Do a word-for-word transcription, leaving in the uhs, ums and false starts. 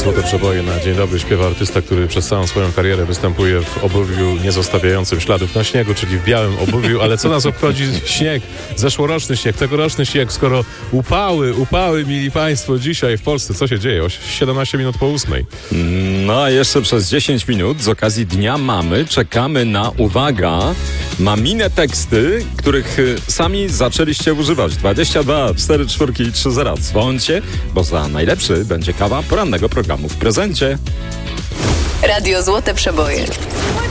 Złote Przeboje na dzień dobry śpiewa artysta, który przez całą swoją karierę występuje w obuwiu niezostawiającym śladów na śniegu, czyli w białym obuwiu, ale co nas obchodzi śnieg, zeszłoroczny śnieg, tegoroczny śnieg, skoro upały, upały, mili państwo, dzisiaj w Polsce, co się dzieje? O siedemnaście minut po ósmej. No a jeszcze przez dziesięć minut z okazji Dnia Mamy czekamy na, uwaga, maminę teksty, których y, sami zaczęliście używać. dwadzieścia dwa cztery cztery i trzy zero. Dzwońcie, bo za najlepszy będzie kawa porannego programu w prezencie. Radio Złote Przeboje.